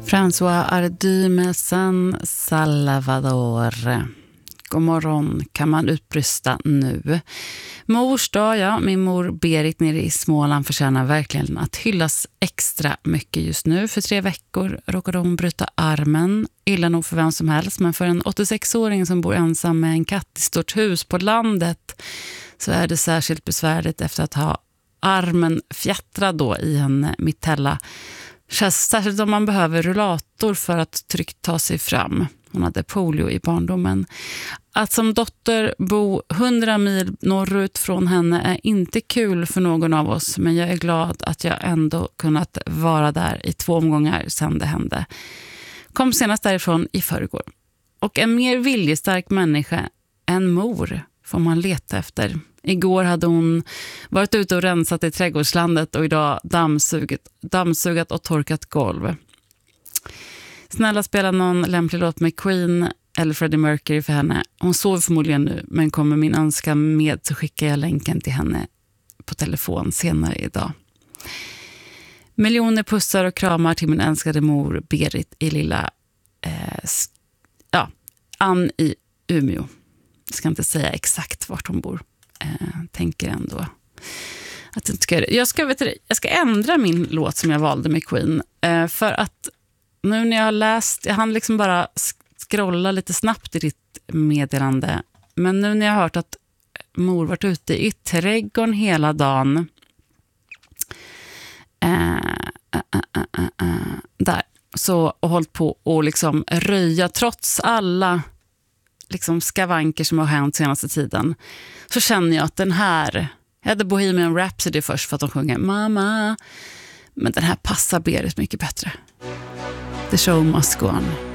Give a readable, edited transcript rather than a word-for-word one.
François Hardy med San Salvador. God morgon kan man utbrista nu. Mors dag, ja. Min mor Berit nere i Småland förtjänar verkligen att hyllas extra mycket just nu. För 3 veckor råkade hon bryta armen. Illa nog för vem som helst, men för en 86-åring som bor ensam med en katt i stort hus på landet så är det särskilt besvärligt efter att ha armen fjättrad då i en mitella. Särskilt om man behöver rullator för att tryggt ta sig fram. Hon hade polio i barndomen. Att som dotter bo 100 mil norrut från henne är inte kul för någon av oss. Men jag är glad att jag ändå kunnat vara där i 2 omgångar sedan det hände. Kom senast därifrån i förrgår. Och en mer viljestark människa än mor får man leta efter. Igår hade hon varit ute och rensat i trädgårdslandet och idag dammsugat och torkat golv. Snälla spela någon lämplig låt med Queen eller Freddie Mercury för henne. Hon sover förmodligen nu, men kommer min önskan med så skickar jag länken till henne på telefon senare idag. Miljoner pussar och kramar till min älskade mor Berit i lilla Ann i Umeå. Jag ska inte säga exakt vart hon bor. Tänker ändå att jag ska ändra min låt som jag valde med Queen. För att nu när jag har läst, jag hann liksom bara scrolla lite snabbt i ditt meddelande. Men nu när jag har hört att mor varit ute i trädgården hela dagen. Där. Så, och hållit på och liksom röja trots alla liksom skavanker som har hänt senaste tiden. Så känner jag att den här, jag hade Bohemian Rhapsody först för att de sjunger Mamma. Men den här passar Berit mycket bättre. The show must go on.